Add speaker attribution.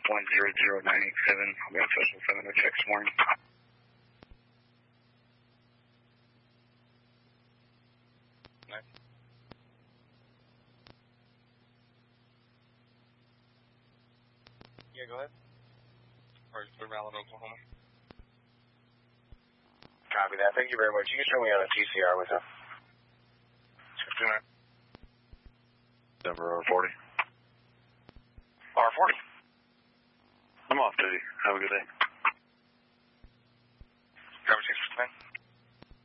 Speaker 1: 100987. I'll be on Special 7 to check this morning. Nice. Yeah, go ahead. Or Blue Valley, Oklahoma.
Speaker 2: Copy that. Thank you very much. You can show me on a TCR with him.
Speaker 1: 69.
Speaker 3: Denver R40.
Speaker 2: R40.
Speaker 3: I'm off duty. Have a good day.
Speaker 2: Cover 6 for 10.